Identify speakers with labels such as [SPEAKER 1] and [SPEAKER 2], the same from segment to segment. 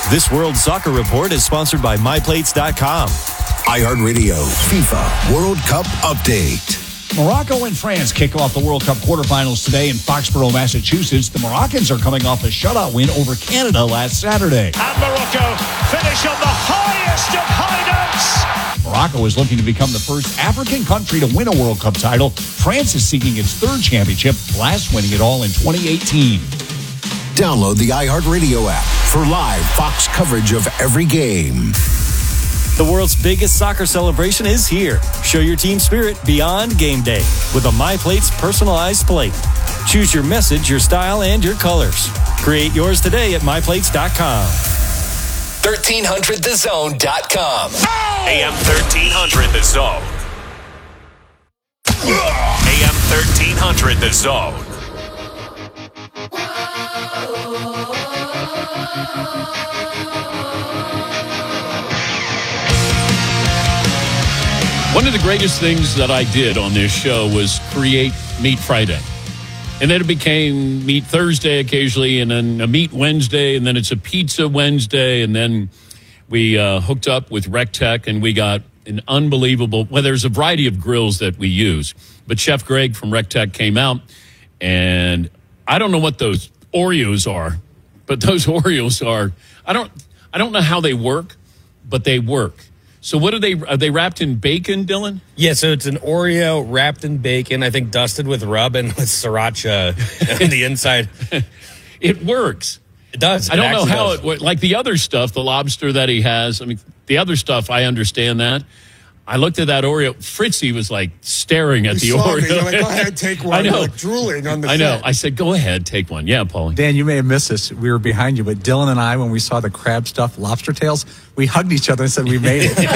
[SPEAKER 1] This World Soccer Report is sponsored by MyPlates.com.
[SPEAKER 2] iHeartRadio FIFA World Cup Update.
[SPEAKER 3] Morocco and France kick off the World Cup quarterfinals today in Foxborough, Massachusetts. The Moroccans are coming off a shutout win over Canada last Saturday.
[SPEAKER 4] And Morocco finish on the highest of high notes.
[SPEAKER 3] Morocco is looking to become the first African country to win a World Cup title. France is seeking its third championship, last winning it all in 2018.
[SPEAKER 2] Download the iHeartRadio app for live Fox coverage of every game.
[SPEAKER 1] The world's biggest soccer celebration is here. Show your team spirit beyond game day with a MyPlates personalized plate. Choose your message, your style, and your colors. Create yours today at MyPlates.com.
[SPEAKER 5] 1300thezone.com.
[SPEAKER 6] AM 1300 The Zone. AM 1300 The Zone.
[SPEAKER 7] One of the greatest things that I did on this show was create Meat Friday. And then it became Meat Thursday occasionally, and then a Meat Wednesday, and then it's a Pizza Wednesday, and then we hooked up with RecTech, and we got an unbelievable, well, there's a variety of grills that we use. But Chef Greg from RecTech came out, and I don't know what those Oreos are, but those Oreos are, I don't know how they work, but they work. So what are they wrapped in bacon, Dylan?
[SPEAKER 8] Yeah, so it's an Oreo wrapped in bacon, I think dusted with rub and with sriracha on the inside.
[SPEAKER 7] It works.
[SPEAKER 8] It does.
[SPEAKER 7] I don't know how it works. Like the other stuff, the lobster that he has, I mean, the other stuff, I understand that. I looked at that Oreo. Fritzy was like staring at the Oreo.
[SPEAKER 9] You're like, go ahead, take one.
[SPEAKER 7] I know.
[SPEAKER 9] Like drooling on the
[SPEAKER 7] I know.
[SPEAKER 9] set.
[SPEAKER 7] I said, go ahead, take one. Yeah, Paulie.
[SPEAKER 10] Dan, you may have missed this. We were behind you, but Dylan and I, when we saw the crab stuffed lobster tails, we hugged each other and said we made it.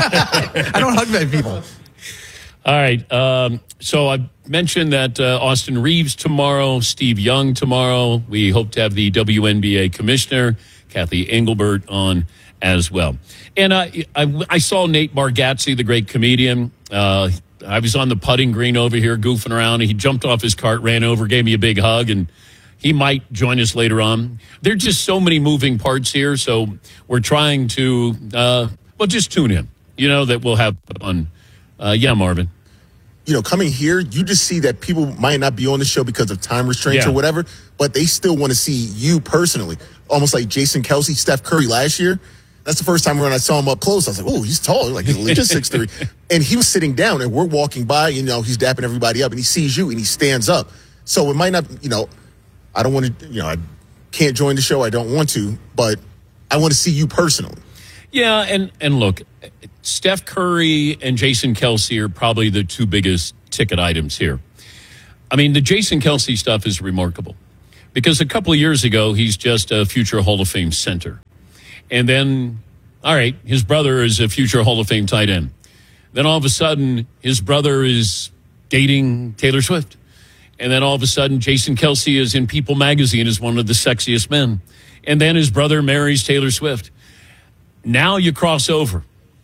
[SPEAKER 10] I don't hug many people.
[SPEAKER 7] All right. So I mentioned that Austin Reeves tomorrow, Steve Young tomorrow. We hope to have the WNBA commissioner, Kathy Engelbert, on as well. And I saw Nate Bargatze, the great comedian. I was on the putting green over here goofing around. And he jumped off his cart, ran over, gave me a big hug, and he might join us later on. There are just so many moving parts here, so we're trying to, just tune in. You know, that we'll have fun. Yeah, Marvin.
[SPEAKER 11] You know, coming here, you just see that people might not be on the show because of time restraints or whatever, but they still want to see you personally. Almost like Jason Kelce, Steph Curry last year. That's the first time when I saw him up close. I was like, oh, he's tall. Like, he's legit 6'3". And he was sitting down, and we're walking by, you know, he's dapping everybody up, and he sees you, and he stands up. So it might not, you know, I don't want to, you know, I can't join the show. I don't want to, but I want to see you personally.
[SPEAKER 7] Yeah, and look, Steph Curry and Jason Kelce are probably the two biggest ticket items here. I mean, the Jason Kelce stuff is remarkable because a couple of years ago, he's just a future Hall of Fame center. And then, all right, his brother is a future Hall of Fame tight end. Then all of a sudden, his brother is dating Taylor Swift. And then all of a sudden, Jason Kelce is in People magazine as one of the sexiest men. And then his brother marries Taylor Swift. Now you cross over.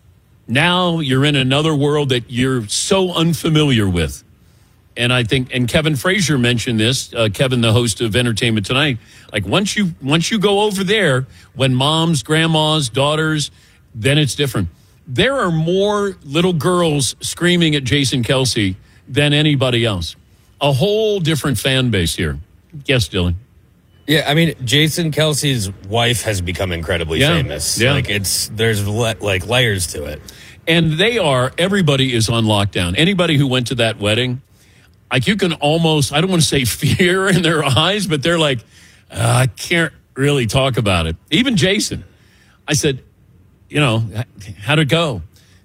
[SPEAKER 7] Now you're in another world that you're so unfamiliar with. And I think, and Kevin Frazier mentioned this, Kevin, the host of Entertainment Tonight, like once you go over there, when moms, grandmas, daughters, then it's different. There are more little girls screaming at Jason Kelce than anybody else. A whole different fan base here. Yes, Dylan.
[SPEAKER 8] Yeah, I mean, Jason Kelce's wife has become incredibly famous.
[SPEAKER 7] Yeah.
[SPEAKER 8] Like there's like layers to it.
[SPEAKER 7] And everybody is on lockdown. Anybody who went to that wedding, like you can almost, I don't want to say fear in their eyes, but they're like, I can't really talk about it. Even Jason. I said, you know, how'd it go?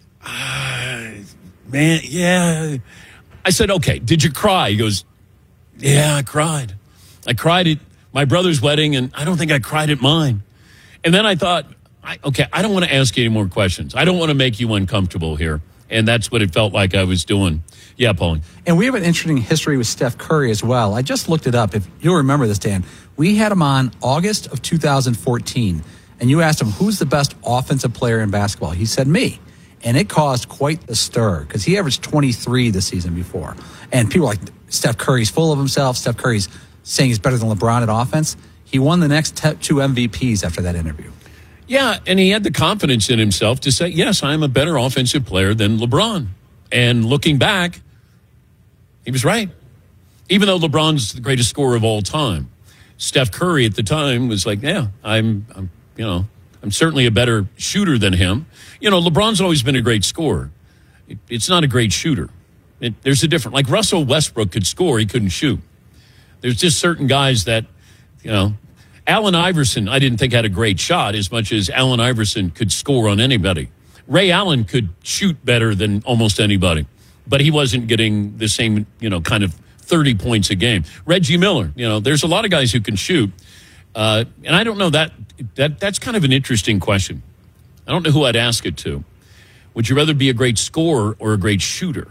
[SPEAKER 7] Man, yeah. I said, okay, did you cry? He goes, yeah, I cried. I cried at my brother's wedding, and I don't think I cried at mine. And then I thought, I don't want to ask you any more questions. I don't want to make you uncomfortable here. And that's what it felt like I was doing. Yeah, Pauline.
[SPEAKER 10] And we have an interesting history with Steph Curry as well. I just looked it up. If you'll remember this, Dan, we had him on August of 2014, and you asked him, who's the best offensive player in basketball? He said, me. And it caused quite the stir because he averaged 23 the season before. And people were like, Steph Curry's full of himself. Steph Curry's saying he's better than LeBron at offense. He won the next two MVPs after that interview.
[SPEAKER 7] Yeah, and he had the confidence in himself to say, yes, I'm a better offensive player than LeBron. And looking back, he was right. Even though LeBron's the greatest scorer of all time, Steph Curry at the time was like, yeah, I'm certainly a better shooter than him. LeBron's always been a great scorer. It's not a great shooter. There's a difference. Like Russell Westbrook could score, he couldn't shoot. There's just certain guys that, Allen Iverson, I didn't think had a great shot as much as Allen Iverson could score on anybody. Ray Allen could shoot better than almost anybody, but he wasn't getting the same, kind of 30 points a game. Reggie Miller, there's a lot of guys who can shoot. And I don't know that's kind of an interesting question. I don't know who I'd ask it to. Would you rather be a great scorer or a great shooter?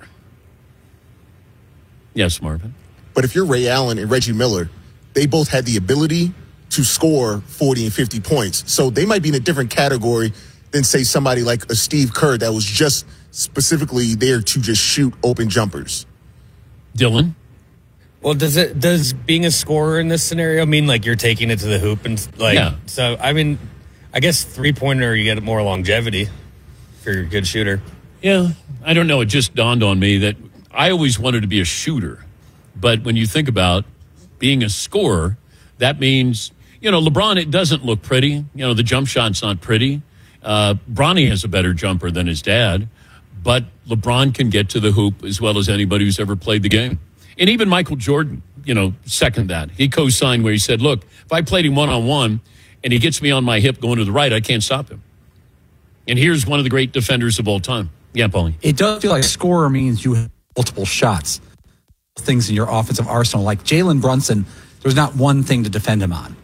[SPEAKER 7] Yes, Marvin.
[SPEAKER 11] But if you're Ray Allen and Reggie Miller, they both had the ability to score 40 and 50 points. So they might be in a different category than, say, somebody like a Steve Kerr that was just specifically there to just shoot open jumpers.
[SPEAKER 7] Dylan?
[SPEAKER 8] Well, does being a scorer in this scenario mean like you're taking it to the hoop and
[SPEAKER 7] Yeah.
[SPEAKER 8] So I mean, I guess 3-pointer you get more longevity if you're a good shooter.
[SPEAKER 7] Yeah, I don't know. It just dawned on me that I always wanted to be a shooter, but when you think about being a scorer, that means LeBron. It doesn't look pretty. The jump shot's not pretty. Bronny has a better jumper than his dad, but LeBron can get to the hoop as well as anybody who's ever played the game. And even Michael Jordan, second that. He co-signed where he said, look, if I played him one-on-one and he gets me on my hip going to the right, I can't stop him. And here's one of the great defenders of all time. Yeah, Paulie.
[SPEAKER 10] It does feel like scorer means you have multiple shots, things in your offensive arsenal. Like Jalen Brunson, there's not one thing to defend him on.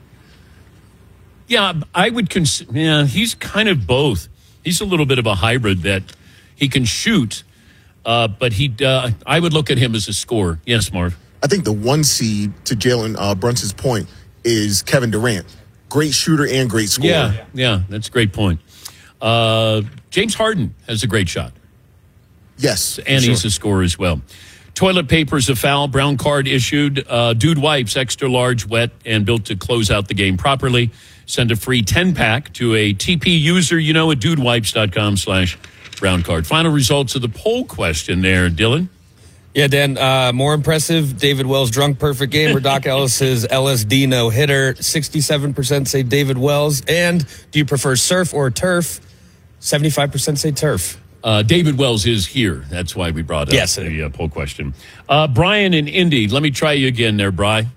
[SPEAKER 7] Yeah, I would consider, he's kind of both. He's a little bit of a hybrid that he can shoot, but I would look at him as a scorer. Yes, Marv.
[SPEAKER 11] I think the one seed to Jalen Brunson's point is Kevin Durant. Great shooter and great scorer.
[SPEAKER 7] Yeah, that's a great point. James Harden has a great shot.
[SPEAKER 11] Yes.
[SPEAKER 7] And he's a scorer as well. Toilet paper is a foul. Brown card issued. Dude Wipes, extra large, wet, and built to close out the game properly. Send a free 10-pack to a TP user, at dudewipes.com/brown card. Final results of the poll question there, Dylan.
[SPEAKER 8] Yeah, Dan, more impressive, David Wells' drunk perfect game or Doc Ellis's LSD no-hitter. 67% say David Wells. And do you prefer surf or turf? 75% say turf.
[SPEAKER 7] David Wells is here. That's why we brought up the poll question. Brian in Indy, let me try you again there, Bri.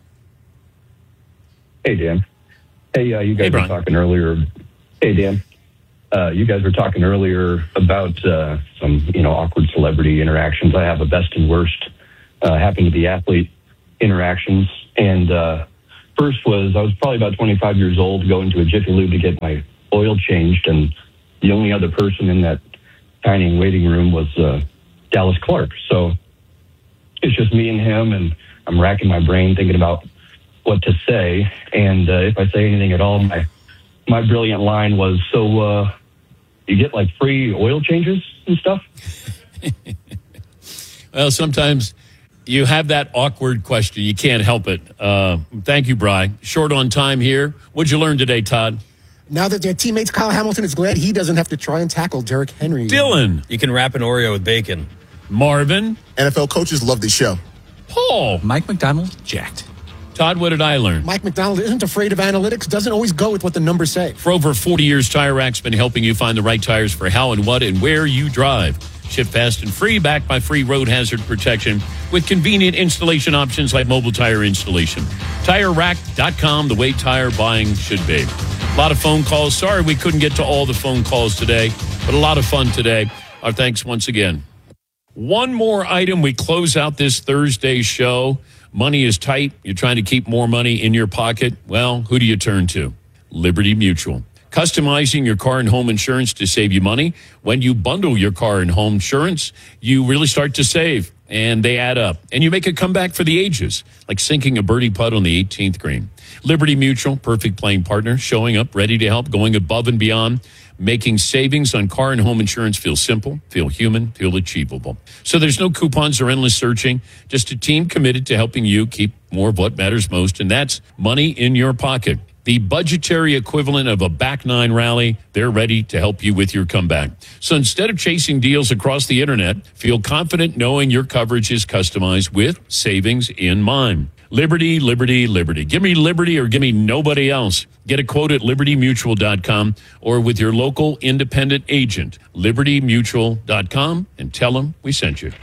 [SPEAKER 5] Hey, Dan. Hey, you guys were talking earlier. Hey, Dan. You guys were talking earlier about some, awkward celebrity interactions. I have a best and worst happen to be athlete interactions. And first was I was probably about 25 years old going to a Jiffy Lube to get my oil changed. And the only other person in that tiny waiting room was Dallas Clark. So it's just me and him, and I'm racking my brain thinking about what to say. And if I say anything at all, my brilliant line was, so you get like free oil changes and stuff?
[SPEAKER 7] Well, sometimes you have that awkward question. You can't help it. Thank you, Bri. Short on time here. What'd you learn today, Todd?
[SPEAKER 9] Now that their teammates Kyle Hamilton is glad he doesn't have to try and tackle Derrick Henry.
[SPEAKER 7] Dylan.
[SPEAKER 8] You can wrap an Oreo with bacon.
[SPEAKER 7] Marvin.
[SPEAKER 11] NFL coaches love this show.
[SPEAKER 7] Paul.
[SPEAKER 10] Mike McDonald, jacked.
[SPEAKER 7] Todd, what did I learn?
[SPEAKER 9] Mike McDonald isn't afraid of analytics, doesn't always go with what the numbers say.
[SPEAKER 7] For over 40 years, Tire Rack's been helping you find the right tires for how and what and where you drive. Ship fast and free, backed by free road hazard protection with convenient installation options like mobile tire installation. TireRack.com, the way tire buying should be. A lot of phone calls. Sorry we couldn't get to all the phone calls today, but a lot of fun today. Our thanks once again. One more item. We close out this Thursday show. Money is tight. You're trying to keep more money in your pocket. Well, who do you turn to? Liberty Mutual. Customizing your car and home insurance to save you money. When you bundle your car and home insurance, you really start to save, and they add up. And you make a comeback for the ages, like sinking a birdie putt on the 18th green. Liberty Mutual, perfect playing partner, showing up, ready to help, going above and beyond, making savings on car and home insurance feel simple, feel human, feel achievable. So there's no coupons or endless searching, just a team committed to helping you keep more of what matters most, and that's money in your pocket. the budgetary equivalent of a back nine rally. They're ready to help you with your comeback. So instead of chasing deals across the internet, feel confident knowing your coverage is customized with savings in mind. Liberty, liberty, liberty. Give me liberty or give me nobody else. Get a quote at libertymutual.com or with your local independent agent, libertymutual.com, and tell them we sent you.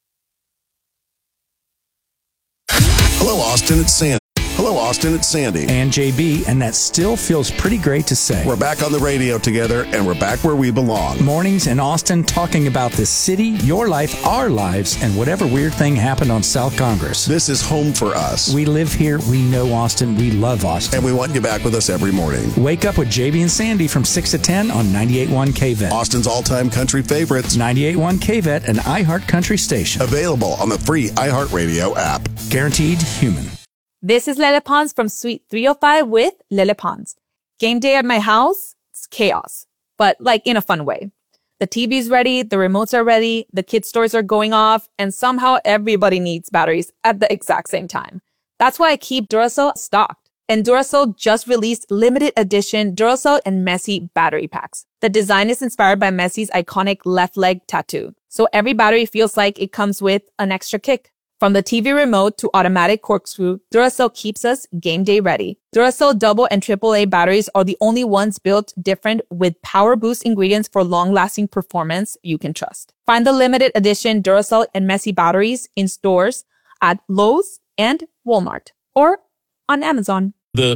[SPEAKER 2] Hello, Austin. It's Sandy. Hello, Austin. It's Sandy.
[SPEAKER 12] And JB, and that still feels pretty great to say.
[SPEAKER 2] We're back on the radio together, and we're back where we belong.
[SPEAKER 12] Mornings in Austin, talking about the city, your life, our lives, and whatever weird thing happened on South Congress.
[SPEAKER 2] This is home for us.
[SPEAKER 12] We live here. We know Austin. We love Austin.
[SPEAKER 2] And we want you back with us every morning.
[SPEAKER 12] Wake up with JB and Sandy from 6 to 10 on 98.1 KVET.
[SPEAKER 2] Austin's all-time country favorites.
[SPEAKER 12] 98.1 KVET, an iHeart country station.
[SPEAKER 2] Available on the free iHeartRadio app.
[SPEAKER 12] Guaranteed human.
[SPEAKER 13] This is Lele Pons from Suite 305 with Lele Pons. Game day at my house, it's chaos, but like in a fun way. The TV's ready, the remotes are ready, the kids' stores are going off, and somehow everybody needs batteries at the exact same time. That's why I keep Duracell stocked. And Duracell just released limited edition Duracell and Messi battery packs. The design is inspired by Messi's iconic left leg tattoo. So every battery feels like it comes with an extra kick. From the TV remote to automatic corkscrew, Duracell keeps us game day ready. Duracell double and AAA batteries are the only ones built different with power boost ingredients for long-lasting performance you can trust. Find the limited edition Duracell and Messi batteries in stores at Lowe's and Walmart or on Amazon.
[SPEAKER 7] The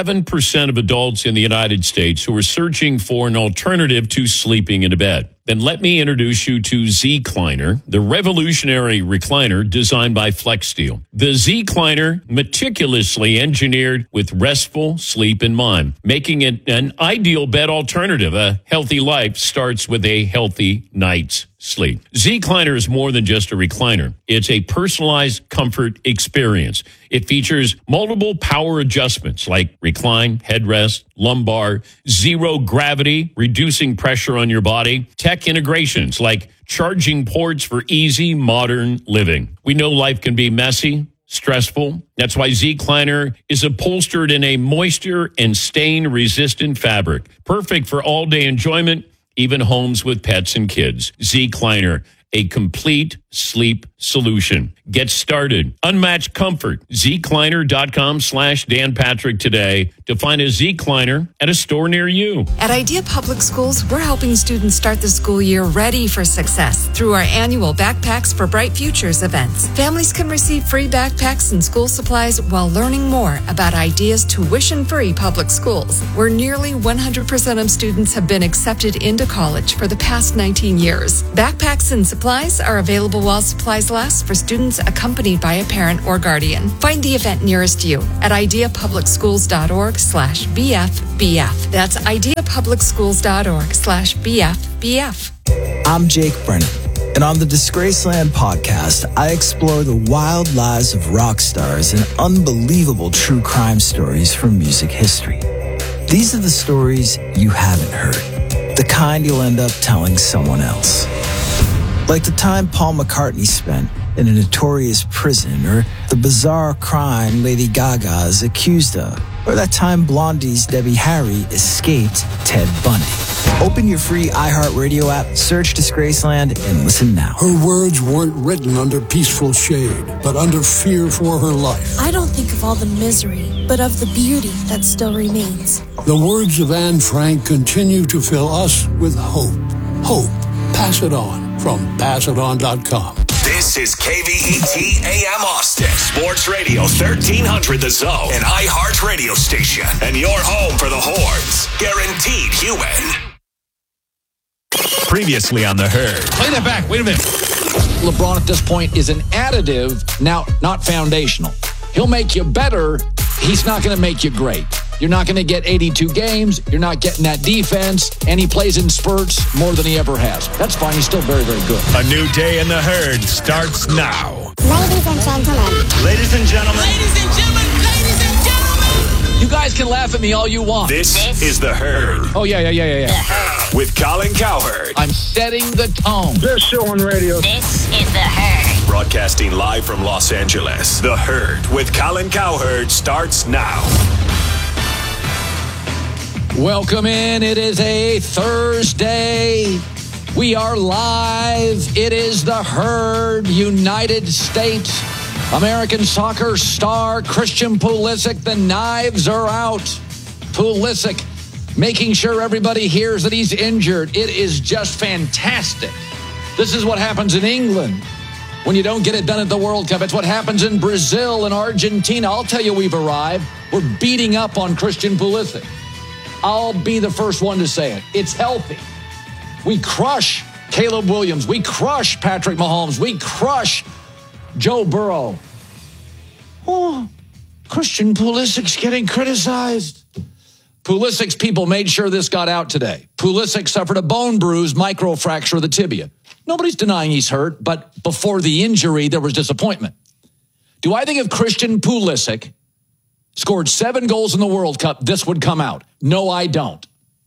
[SPEAKER 7] 7% of adults in the United States who are searching for an alternative to sleeping in a bed. Then let me introduce you to Zecliner, the revolutionary recliner designed by FlexSteel. The Zecliner, meticulously engineered with restful sleep in mind, making it an ideal bed alternative. A healthy life starts with a healthy night's sleep. Zecliner is more than just a recliner. It's a personalized comfort experience. It features multiple power adjustments like recline, headrest, lumbar, zero gravity, reducing pressure on your body, tech integrations like charging ports for easy modern living. We know life can be messy, stressful. That's why Zecliner is upholstered in a moisture and stain resistant fabric, perfect for all day enjoyment, even homes with pets and kids. Zecliner, a complete sleep solution. Get started. Unmatched comfort. Zecliner.com/Dan Patrick today to find a Zecliner at a store near you.
[SPEAKER 14] At Idea Public Schools, we're helping students start the school year ready for success through our annual Backpacks for Bright Futures events. Families can receive free backpacks and school supplies while learning more about Idea's tuition-free public schools, where nearly 100% of students have been accepted into college for the past 19 years. Backpacks and supplies are available while supplies last for students accompanied by a parent or guardian. Find the event nearest you at ideapublicschools.org/BFBF. That's ideapublicschools.org/BFBF.
[SPEAKER 15] I'm Jake Brennan, and on the Disgraceland podcast, I explore the wild lives of rock stars and unbelievable true crime stories from music history. These are the stories you haven't heard, the kind you'll end up telling someone else. Like the time Paul McCartney spent in a notorious prison, or the bizarre crime Lady Gaga is accused of, or that time Blondie's Debbie Harry escaped Ted Bundy. Open your free iHeartRadio app, search Disgraceland, and listen now.
[SPEAKER 16] Her words weren't written under peaceful shade, but under fear for her life.
[SPEAKER 17] I don't think of all the misery, but of the beauty that still remains.
[SPEAKER 16] The words of Anne Frank continue to fill us with hope. Hope. Pass it on from PassItOn.com.
[SPEAKER 6] This is KVET AM Austin, Sports Radio 1300 The Zone, an iHeart radio station, and your home for the Horns. Guaranteed human.
[SPEAKER 18] Previously on The Herd.
[SPEAKER 3] Play that back. Wait a minute.
[SPEAKER 19] LeBron at this point is an additive, now not foundational. He'll make you better. He's not going to make you great. You're not going to get 82 games. You're not getting that defense. And he plays in spurts more than he ever has. That's fine. He's still very, very good.
[SPEAKER 18] A new day in The Herd starts now.
[SPEAKER 20] Ladies and gentlemen.
[SPEAKER 18] Ladies and gentlemen.
[SPEAKER 20] Ladies and gentlemen. Ladies and gentlemen.
[SPEAKER 19] You guys can laugh at me all you want.
[SPEAKER 6] This is The Herd.
[SPEAKER 19] Oh, yeah.
[SPEAKER 6] With Colin Cowherd.
[SPEAKER 19] I'm setting the tone.
[SPEAKER 16] Best show on radio.
[SPEAKER 20] This is The Herd.
[SPEAKER 6] Broadcasting live from Los Angeles. The Herd with Colin Cowherd starts now.
[SPEAKER 19] Welcome in. It is a Thursday. We are live. It is the Herd. United States American soccer star Christian Pulisic. The knives are out. Pulisic making sure everybody hears that he's injured. It is just fantastic. This is what happens in England when you don't get it done at the World Cup. It's what happens in Brazil and Argentina. I'll tell you, we've arrived. We're beating up on Christian Pulisic. I'll be the first one to say it. It's healthy. We crush Caleb Williams. We crush Patrick Mahomes. We crush Joe Burrow. Oh, Christian Pulisic's getting criticized. Pulisic's people made sure this got out today. Pulisic suffered a bone bruise, microfracture of the tibia. Nobody's denying he's hurt, but before the injury, there was disappointment. Do I think if Christian Pulisic scored 7 goals in the World Cup, this would come out? No, I don't.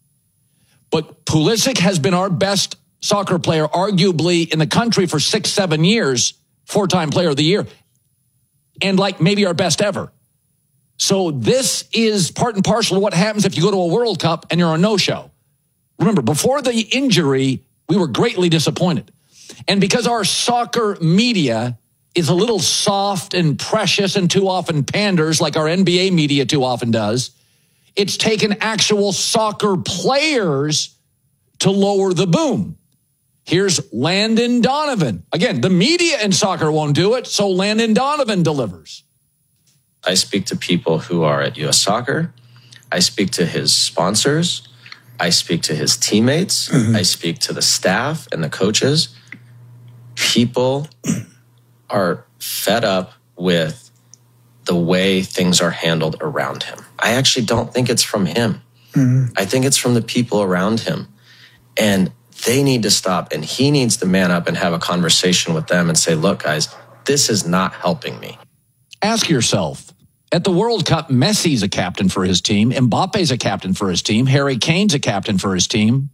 [SPEAKER 19] But Pulisic has been our best soccer player, arguably in the country for 6-7 years, 4-time player of the year, and like maybe our best ever. So this is part and parcel of what happens if you go to a World Cup and you're a no-show. Remember, before the injury, we were greatly disappointed. And because our soccer media is a little soft and precious and too often panders like our NBA media too often does, it's taken actual soccer players to lower the boom. Here's Landon Donovan. Again, the media in soccer won't do it, so Landon Donovan delivers.
[SPEAKER 21] I speak to people who are at U.S. Soccer. I speak to his sponsors. I speak to his teammates. I speak to the staff and the coaches. People are fed up with the way things are handled around him. I actually don't think it's from him. I think it's from the people around him. And they need to stop, and he needs to man up and have a conversation with them and say, look, guys, this is not helping me.
[SPEAKER 19] Ask yourself, at the World Cup, Messi's a captain for his team. Mbappe's a captain for his team. Harry Kane's a captain for his team.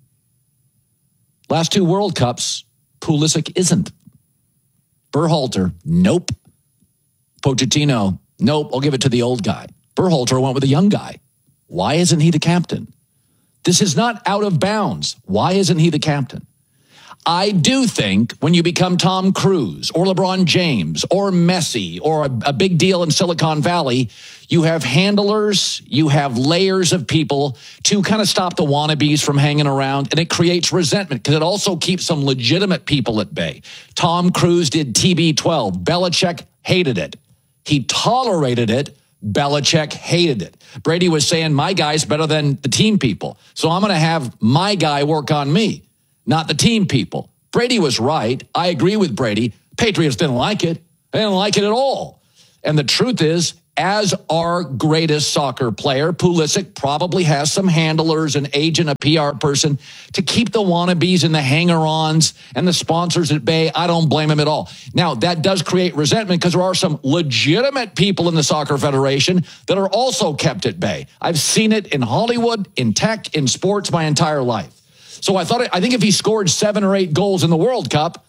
[SPEAKER 19] Last 2 World Cups, Pulisic isn't. Berhalter, nope. Pochettino, nope. I'll give it to the old guy. Berhalter went with a young guy. Why isn't he the captain? This is not out of bounds. Why isn't he the captain? I do think when you become Tom Cruise or LeBron James or Messi or a big deal in Silicon Valley, you have handlers, you have layers of people to kind of stop the wannabes from hanging around, and it creates resentment because it also keeps some legitimate people at bay. Tom Cruise did TB12. Belichick hated it. He tolerated it. Belichick hated it. Brady was saying, my guy's better than the team people, so I'm going to have my guy work on me, not the team people. Brady was right. I agree with Brady. Patriots didn't like it. They didn't like it at all. And the truth is, as our greatest soccer player, Pulisic probably has some handlers, an agent, a PR person to keep the wannabes and the hanger-ons and the sponsors at bay. I don't blame him at all. Now, that does create resentment because there are some legitimate people in the Soccer Federation that are also kept at bay. I've seen it in Hollywood, in tech, in sports my entire life. So I think if he scored 7 or 8 goals in the World Cup,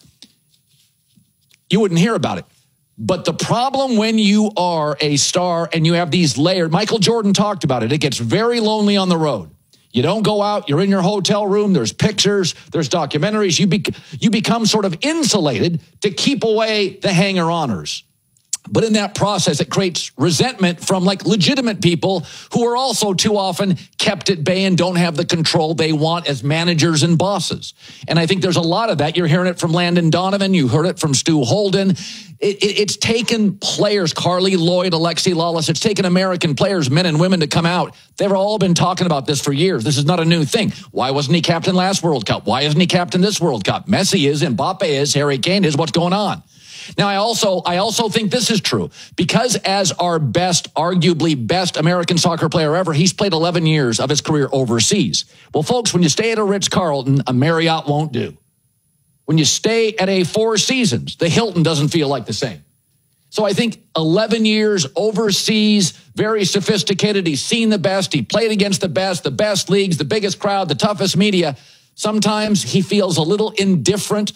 [SPEAKER 19] you wouldn't hear about it. But the problem when you are a star and you have these layers, Michael Jordan talked about it, it gets very lonely on the road. You don't go out, you're in your hotel room, there's pictures, there's documentaries, you become sort of insulated to keep away the hanger-oners. But in that process, it creates resentment from like legitimate people who are also too often kept at bay and don't have the control they want as managers and bosses. And I think there's a lot of that. You're hearing it from Landon Donovan. You heard it from Stu Holden. It's taken players, Carly Lloyd, Alexi Lawless. It's taken American players, men and women, to come out. They've all been talking about this for years. This is not a new thing. Why wasn't he captain last World Cup? Why isn't he captain this World Cup? Messi is, Mbappe is, Harry Kane is. What's going on? Now, I also think this is true because as our arguably best American soccer player ever, he's played 11 years of his career overseas. Well, folks, when you stay at a Ritz-Carlton, a Marriott won't do. When you stay at a Four Seasons, the Hilton doesn't feel like the same. So I think 11 years overseas, very sophisticated. He's seen the best. He played against the best leagues, the biggest crowd, the toughest media. Sometimes he feels a little indifferent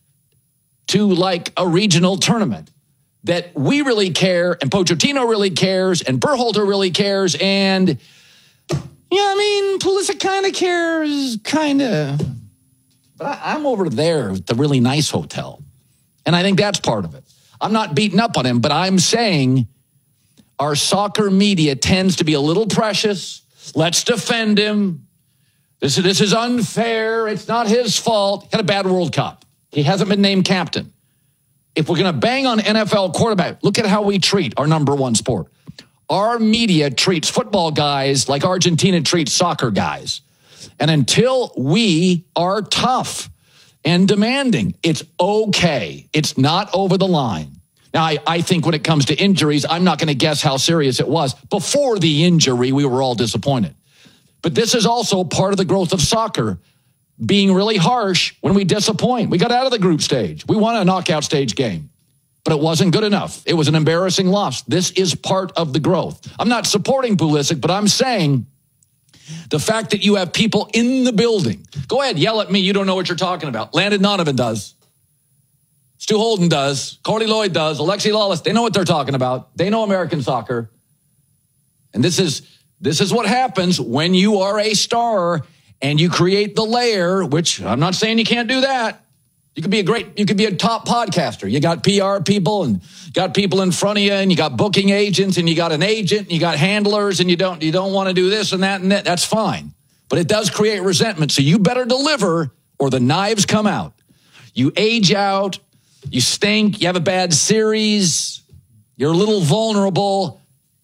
[SPEAKER 19] to like a regional tournament that we really care and Pochettino really cares and Berhalter really cares. And Yeah, I mean, Pulisic kind of cares, kind of. But I'm over there at the really nice hotel. And I think that's part of it. I'm not beating up on him, but I'm saying our soccer media tends to be a little precious. Let's defend him. This is unfair. It's not his fault. He had a bad World Cup. He hasn't been named captain. If we're going to bang on NFL quarterback, look at how we treat our number one sport. Our media treats football guys like Argentina treats soccer guys. And until we are tough and demanding, it's okay. It's not over the line. Now, I think when it comes to injuries, I'm not going to guess how serious it was. Before the injury, we were all disappointed. But this is also part of the growth of soccer, being really harsh when we disappoint. We got out of the group stage. We won a knockout stage game, but it wasn't good enough. It was an embarrassing loss. This is part of the growth. I'm not supporting Pulisic, but I'm saying the fact that you have people in the building. Go ahead, yell at me. You don't know what you're talking about. Landon Donovan does. Stu Holden does. Corey Lloyd does. Alexi Lawless. They know what they're talking about. They know American soccer. And this is what happens when you are a star and you create the layer, which I'm not saying you can't do that. You could be a top podcaster. You got PR people and got people in front of you, and you got booking agents, and you got an agent, and you got handlers, and you don't want to do this and that and that. That's fine. But it does create resentment. So you better deliver or the knives come out. You age out, you stink, you have a bad series, you're a little vulnerable.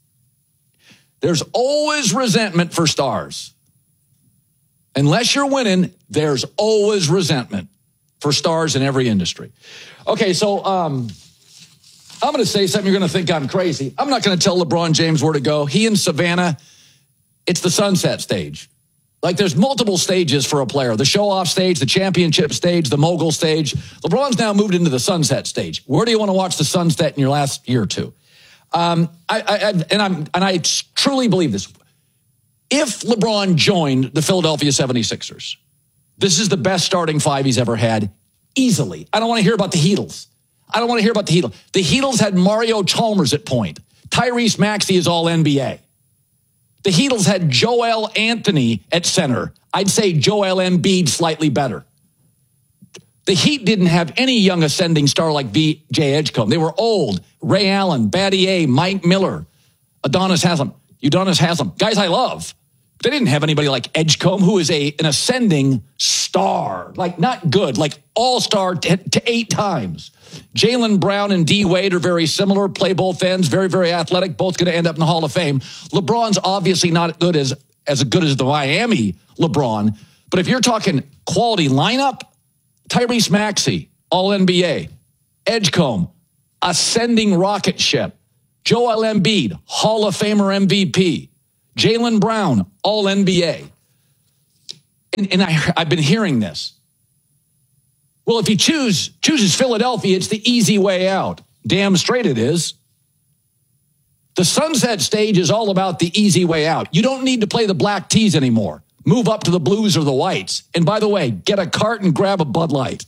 [SPEAKER 19] There's always resentment for stars. Unless you're winning, there's always resentment for stars in every industry. Okay, so I'm going to say something you're going to think I'm crazy. I'm not going to tell LeBron James where to go. He and Savannah, it's the sunset stage. Like, there's multiple stages for a player. The show-off stage, the championship stage, the mogul stage. LeBron's now moved into the sunset stage. Where do you want to watch the sunset in your last year or two? I truly believe this. If LeBron joined the Philadelphia 76ers, this is the best starting five he's ever had, easily. I don't want to hear about the Heatles. The Heatles had Mario Chalmers at point. Tyrese Maxey is all NBA. The Heatles had Joel Anthony at center. I'd say Joel Embiid slightly better. The Heat didn't have any young ascending star like B.J. Edgecombe. They were old. Ray Allen, Battier, Mike Miller, Udonis Haslem, guys I love. They didn't have anybody like Edgecombe, who is an ascending star, like not good, like all-star to 8 times. Jaylen Brown and D. Wade are very similar, play both ends, very, very athletic, both going to end up in the Hall of Fame. LeBron's obviously not good as good as the Miami LeBron, but if you're talking quality lineup, Tyrese Maxey, All-NBA, Edgecombe, ascending rocket ship, Joel Embiid, Hall of Famer MVP, Jaylen Brown, All-NBA. And I've been hearing this. Well, if he chooses Philadelphia, it's the easy way out. Damn straight it is. The sunset stage is all about the easy way out. You don't need to play the black tees anymore. Move up to the blues or the whites. And by the way, get a cart and grab a Bud Light.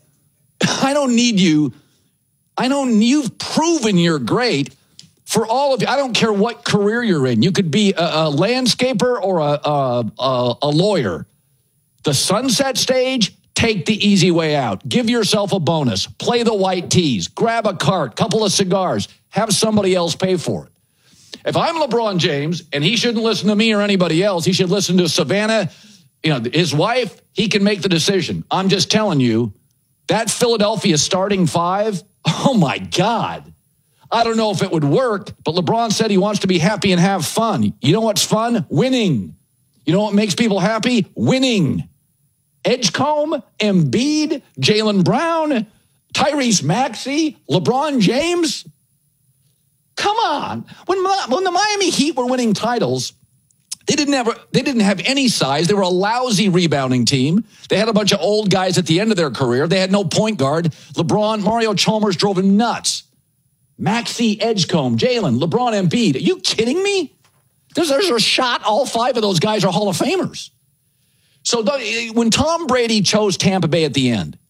[SPEAKER 19] I don't need you. You've proven you're great. For all of you, I don't care what career you're in. You could be a landscaper or a lawyer. The sunset stage, take the easy way out. Give yourself a bonus. Play the white tees. Grab a cart, couple of cigars. Have somebody else pay for it. If I'm LeBron James, and he shouldn't listen to me or anybody else, he should listen to Savannah, his wife, he can make the decision. I'm just telling you, that Philadelphia starting five, oh my God. I don't know if it would work, but LeBron said he wants to be happy and have fun. You know what's fun? Winning. You know what makes people happy? Winning. Edgecombe, Embiid, Jaylen Brown, Tyrese Maxey, LeBron James. Come on. When the Miami Heat were winning titles, they didn't have any size. They were a lousy rebounding team. They had a bunch of old guys at the end of their career. They had no point guard. Mario Chalmers drove him nuts. Maxey, Edgecombe, Jaylen, LeBron, Embiid. Are you kidding me? There's a shot all 5 of those guys are Hall of Famers. So when Tom Brady chose Tampa Bay at the end,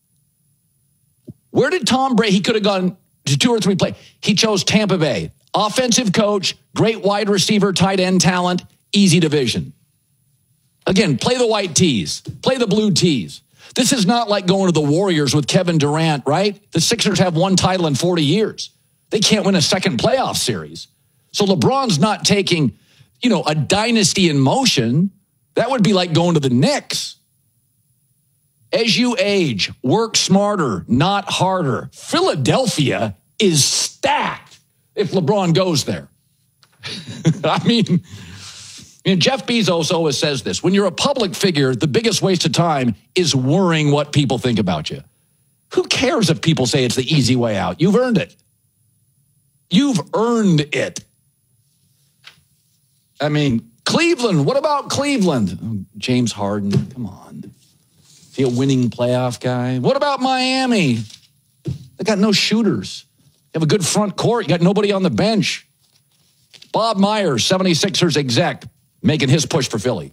[SPEAKER 19] where did Tom Brady, he could have gone to 2 or 3 plays. He chose Tampa Bay. Offensive coach, great wide receiver, tight end talent, easy division. Again, play the white tees. Play the blue tees. This is not like going to the Warriors with Kevin Durant, right? The Sixers have one title in 40 years. They can't win a second playoff series. So LeBron's not taking, a dynasty in motion. That would be like going to the Knicks. As you age, work smarter, not harder. Philadelphia is stacked if LeBron goes there. I mean, Jeff Bezos always says this. When you're a public figure, the biggest waste of time is worrying what people think about you. Who cares if people say it's the easy way out? You've earned it. You've earned it. I mean, Cleveland. What about Cleveland? Oh, James Harden. Come on. Is he a winning playoff guy? What about Miami? They got no shooters. You have a good front court. You got nobody on the bench. Bob Myers, 76ers exec, making his push for Philly.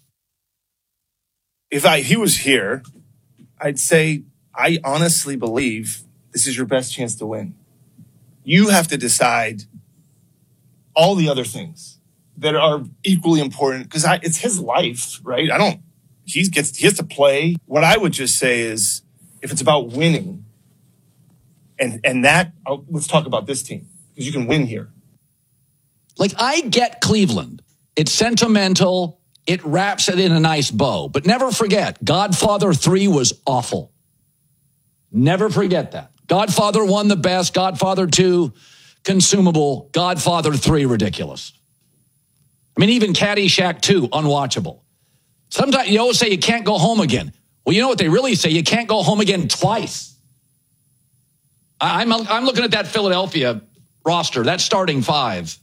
[SPEAKER 4] If he was here, I'd say I honestly believe this is your best chance to win. You have to decide all the other things that are equally important because it's his life, right? He has to play. What I would just say is if it's about winning let's talk about this team because you can win here.
[SPEAKER 19] Like, I get Cleveland. It's sentimental. It wraps it in a nice bow. But never forget, Godfather 3 was awful. Never forget that. Godfather 1, the best. Godfather 2, consumable. Godfather 3, ridiculous. I mean, even Caddyshack 2, unwatchable. Sometimes you always say you can't go home again. Well, you know what they really say? You can't go home again twice. I'm looking at that Philadelphia roster, that starting five.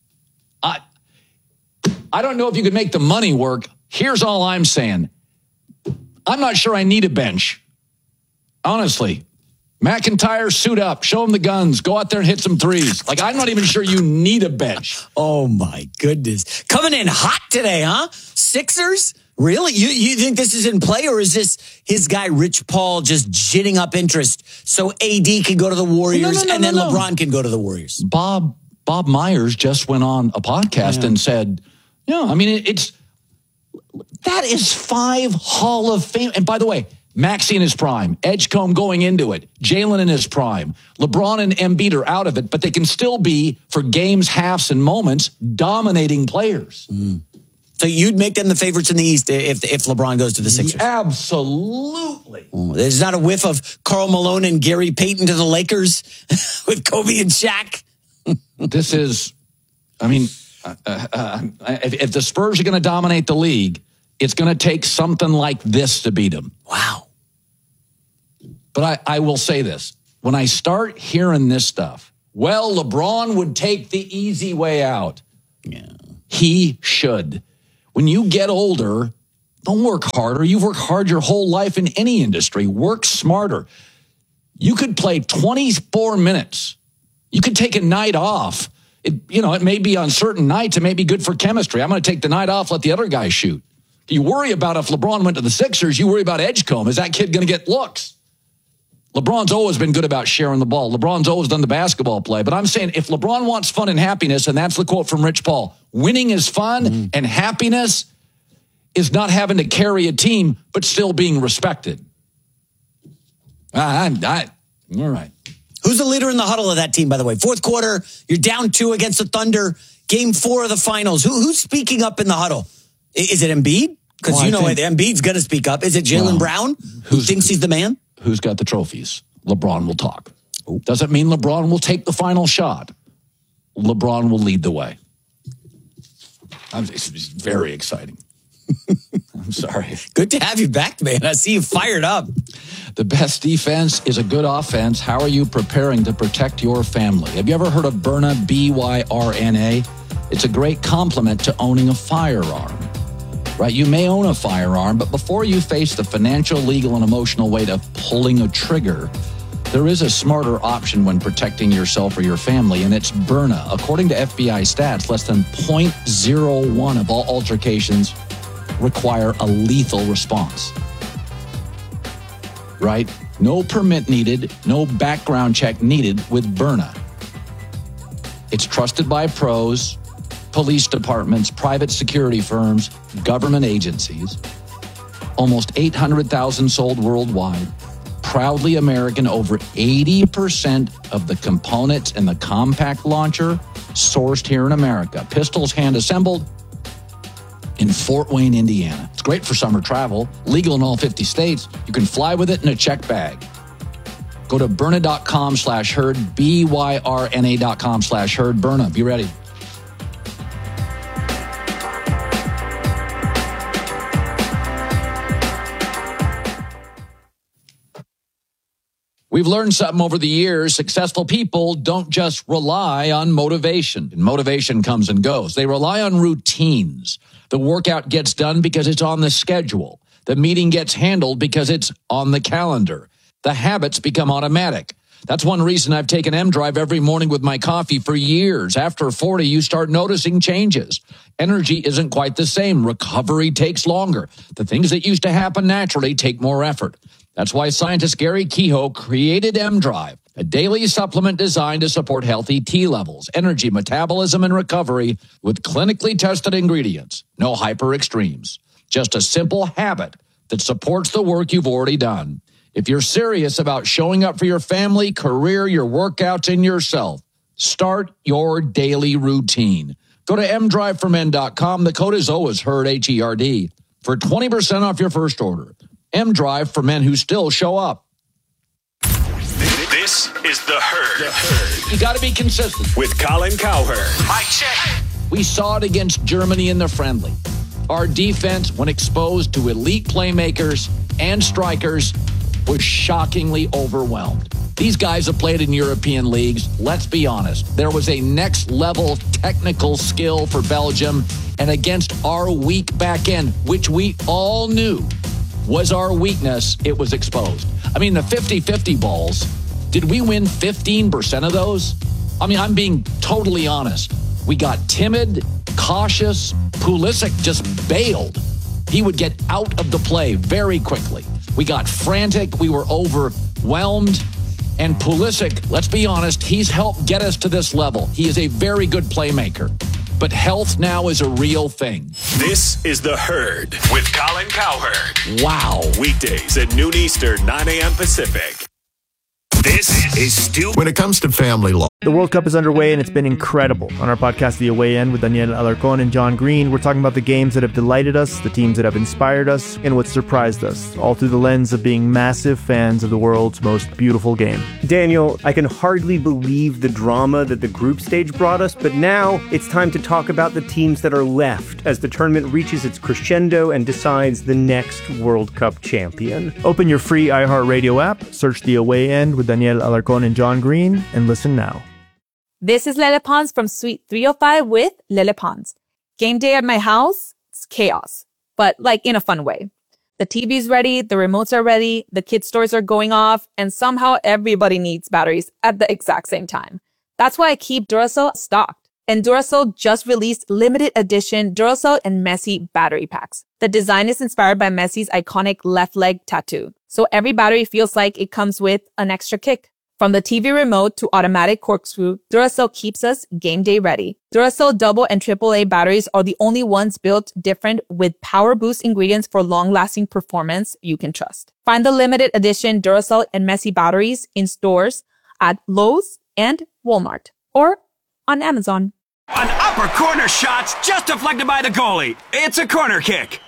[SPEAKER 19] I don't know if you could make the money work. Here's all I'm saying. I'm not sure I need a bench. Honestly. McIntyre, suit up. Show him the guns. Go out there and hit some threes. Like, I'm not even sure you need a bench.
[SPEAKER 22] Oh, my goodness. Coming in hot today, huh? Sixers? Really? You think this is in play, or is this his guy Rich Paul just ginning up interest so AD can go to the Warriors and then LeBron can go to the Warriors?
[SPEAKER 19] Bob Myers just went on a podcast and said, I mean, that is 5 Hall of Fame. And by the way, Maxey in his prime, Edgecombe going into it, Jalen in his prime, LeBron and Embiid are out of it, but they can still be, for games, halves, and moments, dominating players.
[SPEAKER 22] So you'd make them the favorites in the East if LeBron goes to the Sixers?
[SPEAKER 19] Absolutely.
[SPEAKER 22] There's not a whiff of Karl Malone and Gary Payton to the Lakers with Kobe and Shaq?
[SPEAKER 19] This is, if the Spurs are going to dominate the league, it's going to take something like this to beat them.
[SPEAKER 22] Wow.
[SPEAKER 19] But I will say this. When I start hearing this stuff, LeBron would take the easy way out.
[SPEAKER 22] Yeah.
[SPEAKER 19] He should. When you get older, don't work harder. You've worked hard your whole life in any industry. Work smarter. You could play 24 minutes. You could take a night off. It may be on certain nights. It may be good for chemistry. I'm going to take the night off, let the other guy shoot. You worry about if LeBron went to the Sixers, you worry about Edgecombe. Is that kid going to get looks? LeBron's always been good about sharing the ball. LeBron's always done the basketball play. But I'm saying if LeBron wants fun and happiness, and that's the quote from Rich Paul, winning is fun and happiness is not having to carry a team, but still being respected. All right.
[SPEAKER 22] Who's the leader in the huddle of that team, by the way? Fourth quarter, you're down 2 against the Thunder. Game 4 of the finals. Who's speaking up in the huddle? Is it Embiid? Because Embiid's going to speak up. Is it Jaylen Brown who thinks he's the man?
[SPEAKER 19] Who's got the trophies? LeBron will talk. Doesn't mean LeBron will take the final shot. LeBron will lead the way. It's very exciting. I'm sorry.
[SPEAKER 22] Good to have you back, man. I see you fired up.
[SPEAKER 19] The best defense is a good offense. How are you preparing to protect your family? Have you ever heard of Byrna, BYRNA? It's a great complement to owning a firearm. Right? You may own a firearm, but before you face the financial, legal, and emotional weight of pulling a trigger, there is a smarter option when protecting yourself or your family, and it's Byrna. According to FBI stats, less than 0.01 of all altercations require a lethal response. Right? No permit needed, no background check needed with Byrna. It's trusted by pros. police departments, private security firms, government agencies. Almost 800,000 sold worldwide. Proudly American, over 80% of the components in the compact launcher sourced here in America. Pistols hand-assembled in Fort Wayne, Indiana. It's great for summer travel, legal in all 50 states. You can fly with it in a check bag. Go to Byrna.com/herd, BYRNA.com/herd. Byrna, be ready. We've learned something over the years. Successful people don't just rely on motivation. And motivation comes and goes. They rely on routines. The workout gets done because it's on the schedule. The meeting gets handled because it's on the calendar. The habits become automatic. That's one reason I've taken M-Drive every morning with my coffee for years. After 40, you start noticing changes. Energy isn't quite the same. Recovery takes longer. The things that used to happen naturally take more effort. That's why scientist Gary Kehoe created M-Drive, a daily supplement designed to support healthy T levels, energy, metabolism, and recovery with clinically tested ingredients. No hyper extremes. Just a simple habit that supports the work you've already done. If you're serious about showing up for your family, career, your workouts, and yourself, start your daily routine. Go to mdriveformen.com. The code is always HERD, H-E-R-D, for 20% off your first order. M-Drive for men who still show up.
[SPEAKER 18] This is The Herd.
[SPEAKER 19] You got to be consistent.
[SPEAKER 18] With Colin Cowherd.
[SPEAKER 19] Mic check. We saw it against Germany in the friendly. Our defense, when exposed to elite playmakers and strikers, was shockingly overwhelmed. These guys have played in European leagues. Let's be honest. There was a next-level technical skill for Belgium, and against our weak back end, which we all knew was our weakness, it was exposed. I mean, the 50-50 balls, did we win 15% of those? I mean, I'm being totally honest. We got timid, cautious. Pulisic just bailed. He would get out of the play very quickly. We got frantic. We were overwhelmed. And Pulisic, let's be honest, he's helped get us to this level. He is a very good playmaker. But health now is a real thing.
[SPEAKER 18] This is The Herd with Colin Cowherd.
[SPEAKER 19] Wow.
[SPEAKER 18] Weekdays at noon Eastern, 9 a.m. Pacific. This is Stu.
[SPEAKER 1] When it comes to family law,
[SPEAKER 5] the World Cup is underway and it's been incredible. On our podcast, The Away End, with Daniel Alarcón and John Green, we're talking about the games that have delighted us, the teams that have inspired us, and what surprised us, all through the lens of being massive fans of the world's most beautiful game.
[SPEAKER 23] Daniel, I can hardly believe the drama that the group stage brought us, but now it's time to talk about the teams that are left as the tournament reaches its crescendo and decides the next World Cup champion.
[SPEAKER 5] Open your free iHeartRadio app, search The Away End with Daniel Alarcón and John Green, and listen now.
[SPEAKER 13] This is Lele Pons from Suite 305 with Lele Pons. Game day at my house, it's chaos, but like in a fun way. The TV's ready, the remotes are ready, the kids' toys are going off, and somehow everybody needs batteries at the exact same time. That's why I keep Duracell stocked. And Duracell just released limited edition Duracell and Messi battery packs. The design is inspired by Messi's iconic left leg tattoo, so every battery feels like it comes with an extra kick. From the TV remote to automatic corkscrew, Duracell keeps us game day ready. Duracell double and AAA batteries are the only ones built different with power boost ingredients for long-lasting performance you can trust. Find the limited edition Duracell and Messi batteries in stores at Lowe's and Walmart or on Amazon.
[SPEAKER 24] An upper corner shot's just deflected by the goalie. It's a corner kick.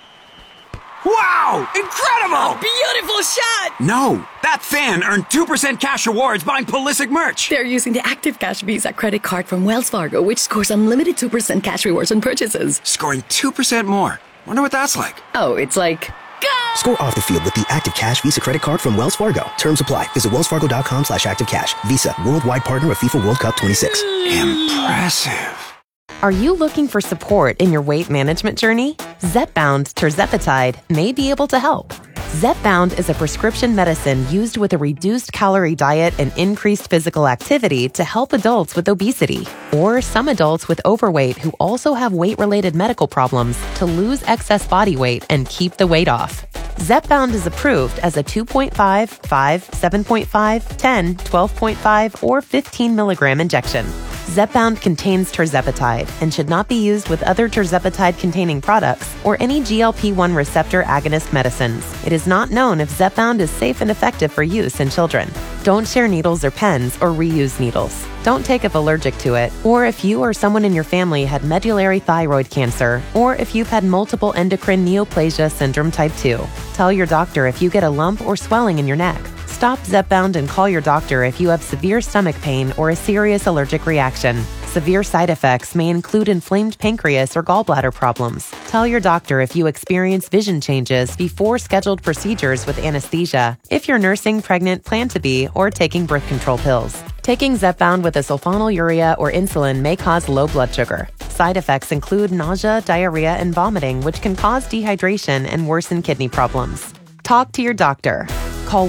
[SPEAKER 24] Wow! Incredible!
[SPEAKER 25] Beautiful shot!
[SPEAKER 24] No, that fan earned 2% cash rewards buying Pulisic merch.
[SPEAKER 25] They're using the Active Cash Visa credit card from Wells Fargo, which scores unlimited 2% cash rewards on purchases.
[SPEAKER 24] Scoring 2% more. Wonder what that's like.
[SPEAKER 25] Oh, it's like... Go!
[SPEAKER 26] Score off the field with the Active Cash Visa credit card from Wells Fargo. Terms apply. Visit wellsfargo.com/activecash. Visa, worldwide partner of FIFA World Cup 26.
[SPEAKER 24] Impressive.
[SPEAKER 27] Are you looking for support in your weight management journey? Zepbound tirzepatide may be able to help. Zepbound is a prescription medicine used with a reduced calorie diet and increased physical activity to help adults with obesity or some adults with overweight who also have weight-related medical problems to lose excess body weight and keep the weight off. Zepbound is approved as a 2.5, 5, 7.5, 10, 12.5, or 15 milligram injection. Zepbound contains tirzepatide and should not be used with other tirzepatide-containing products or any GLP-1 receptor agonist medicines. It is not known if Zepbound is safe and effective for use in children. Don't share needles or pens or reuse needles. Don't take if allergic to it, or if you or someone in your family had medullary thyroid cancer, or if you've had multiple endocrine neoplasia syndrome type 2. Tell your doctor if you get a lump or swelling in your neck. Stop Zepbound and call your doctor if you have severe stomach pain or a serious allergic reaction. Severe side effects may include inflamed pancreas or gallbladder problems. Tell your doctor if you experience vision changes before scheduled procedures with anesthesia, if you're nursing, pregnant, plan to be, or taking birth control pills. Taking Zepbound with a sulfonylurea or insulin may cause low blood sugar. Side effects include nausea, diarrhea, and vomiting, which can cause dehydration and worsen kidney problems. Talk to your doctor. Call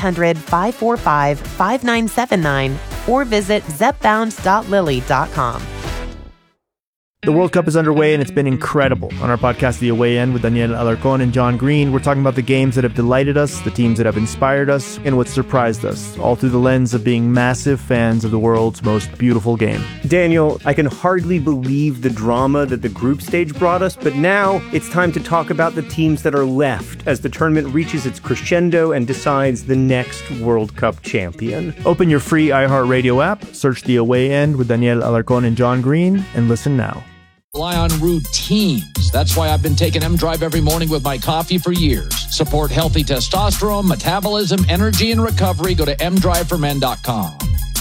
[SPEAKER 27] 1-800-545-5979 or visit zepbound.lilly.com.
[SPEAKER 5] The World Cup is underway, and it's been incredible. On our podcast, The Away End, with Daniel Alarcón and John Green, we're talking about the games that have delighted us, the teams that have inspired us, and what surprised us, all through the lens of being massive fans of the world's most beautiful game.
[SPEAKER 23] Daniel, I can hardly believe the drama that the group stage brought us, but now it's time to talk about the teams that are left as the tournament reaches its crescendo and decides the next World Cup champion.
[SPEAKER 5] Open your free iHeartRadio app, search The Away End with Daniel Alarcón and John Green, and listen now.
[SPEAKER 19] Rely on routines. That's why I've been taking M-Drive every morning with my coffee for years. Support healthy testosterone, metabolism, energy, and recovery. Go to mdriveformen.com.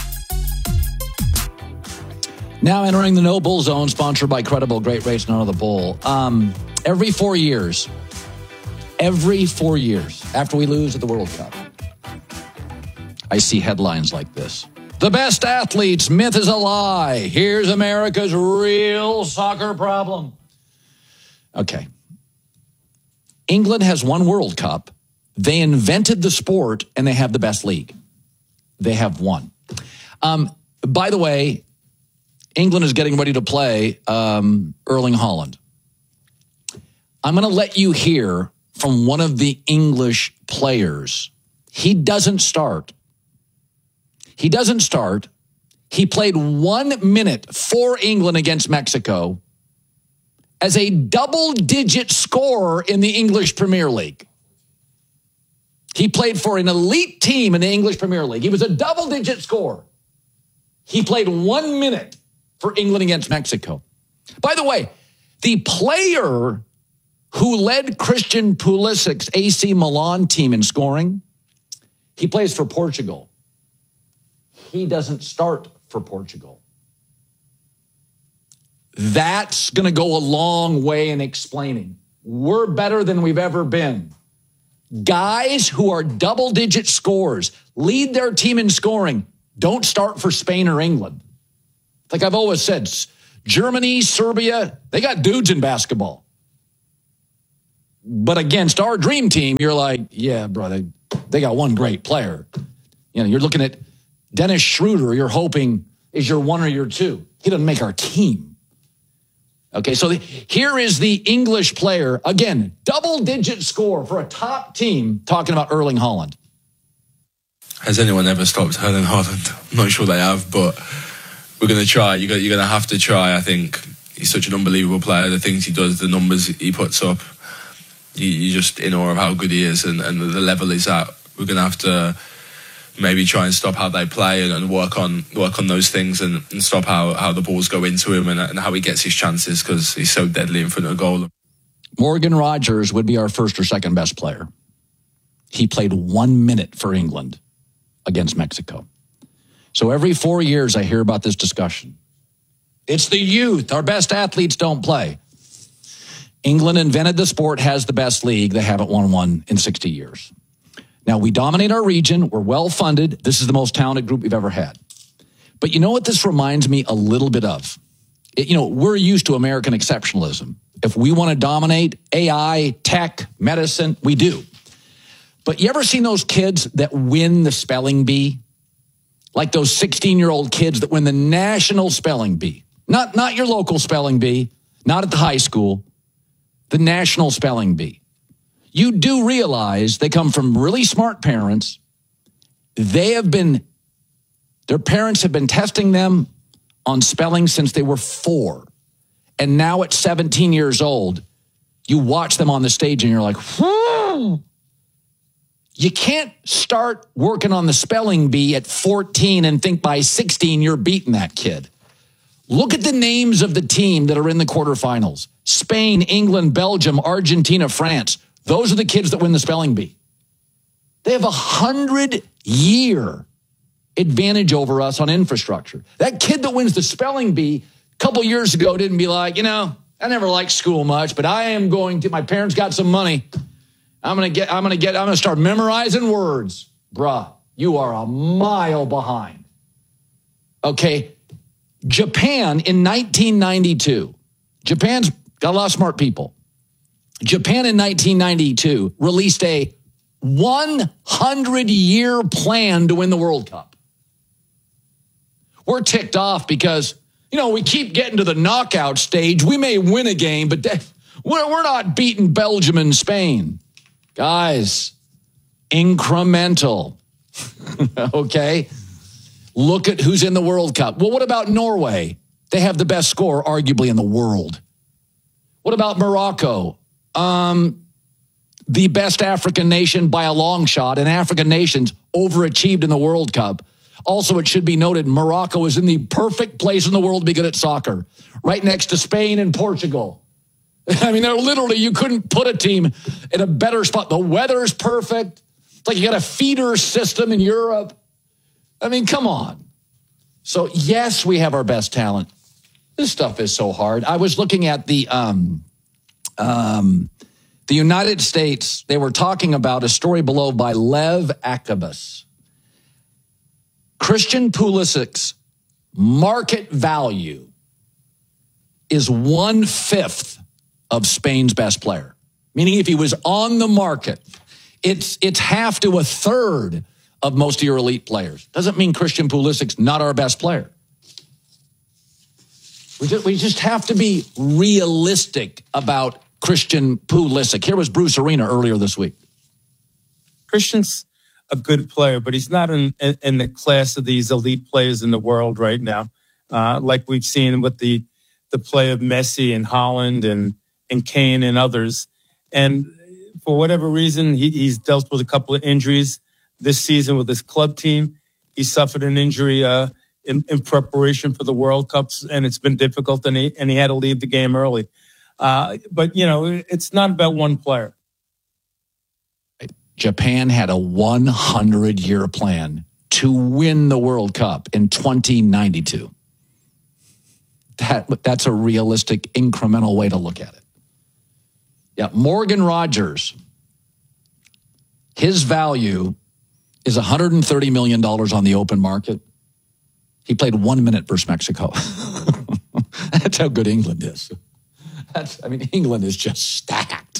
[SPEAKER 19] Now entering the No Bull Zone, sponsored by Credible, great rates, none of the bull. Every 4 years, after we lose at the World Cup, I see headlines like this. The best athletes, myth is a lie. Here's America's real soccer problem. Okay. England has won World Cup. They invented the sport, and they have the best league. They have won. By the way, England is getting ready to play Erling Haaland. I'm going to let you hear from one of the English players. He doesn't start. He played 1 minute for England against Mexico as a double-digit scorer in the English Premier League. He played for an elite team in the English Premier League. He was a double-digit scorer. He played 1 minute for England against Mexico. By the way, the player who led Christian Pulisic's AC Milan team in scoring, he plays for Portugal. He doesn't start for Portugal. That's going to go a long way in explaining. We're better than we've ever been. Guys who are double-digit scorers, lead their team in scoring, don't start for Spain or England. Like I've always said, Germany, Serbia, they got dudes in basketball. But against our dream team, you're like, yeah, brother, they got one great player. You know, you're looking at Dennis Schroeder, you're hoping is your one or your two. He doesn't make our team. Okay, so here is the English player, again, double-digit score for a top team, talking about Erling Haaland.
[SPEAKER 1] Has anyone ever stopped Erling Haaland? I'm not sure they have, but we're going to try. You're going to have to try, I think. He's such an unbelievable player. The things he does, the numbers he puts up, you're just in awe of how good he is and the level he's at. We're going to have to maybe try and stop how they play and work on those things and stop how the balls go into him and how he gets his chances, because he's so deadly in front of goal.
[SPEAKER 19] Morgan Rogers would be our first or second best player. He played 1 minute for England against Mexico. So every 4 years I hear about this discussion. It's the youth. Our best athletes don't play. England invented the sport, has the best league. They haven't won one in 60 years. Now, we dominate our region. We're well-funded. This is the most talented group we've ever had. But you know what this reminds me a little bit of? We're used to American exceptionalism. If we want to dominate AI, tech, medicine, we do. But you ever seen those kids that win the spelling bee? Like those 16-year-old kids that win the national spelling bee. Not your local spelling bee, not at the high school, the national spelling bee. You do realize they come from really smart parents. Their parents have been testing them on spelling since they were 4. And now at 17 years old, you watch them on the stage and you're like, whoo. You can't start working on the spelling bee at 14 and think by 16 you're beating that kid. Look at the names of the team that are in the quarterfinals. Spain, England, Belgium, Argentina, France. Those are the kids that win the spelling bee. They have 100-year advantage over us on infrastructure. That kid that wins the spelling bee a couple years ago didn't be like, I never liked school much, but I am going to, my parents got some money. I'm going to start memorizing words. Bruh, you are a mile behind. Okay. Japan in 1992. Japan's got a lot of smart people. Japan in 1992 released a 100-year plan to win the World Cup. We're ticked off because, we keep getting to the knockout stage. We may win a game, but we're not beating Belgium and Spain. Guys, incremental. Okay? Look at who's in the World Cup. Well, what about Norway? They have the best score, arguably, in the world. What about Morocco? The best African nation by a long shot, and African nations overachieved in the World Cup. Also, it should be noted, Morocco is in the perfect place in the world to be good at soccer, right next to Spain and Portugal. I mean, they're literally, you couldn't put a team in a better spot. The weather's perfect. It's like you got a feeder system in Europe. I mean, come on. So, yes, we have our best talent. This stuff is so hard. I was looking at the United States. They were talking about a story below by Lev Akabas. Christian Pulisic's market value is 1/5 of Spain's best player. Meaning if he was on the market, it's half to a third of most of your elite players. Doesn't mean Christian Pulisic's not our best player. We just have to be realistic about Christian Pulisic. Here was Bruce Arena earlier this week.
[SPEAKER 2] Christian's a good player, but he's not in the class of these elite players in the world right now. Like we've seen with the play of Messi and Haaland and Kane and others. And for whatever reason, he's dealt with a couple of injuries this season with his club team. He suffered an injury in preparation for the World Cups, and it's been difficult, and he had to leave the game early. But, it's not about one player.
[SPEAKER 19] Japan had a 100-year plan to win the World Cup in 2092. That's a realistic, incremental way to look at it. Yeah, Morgan Rogers, his value is $130 million on the open market. He played 1 minute versus Mexico. That's how good England is. England is just stacked.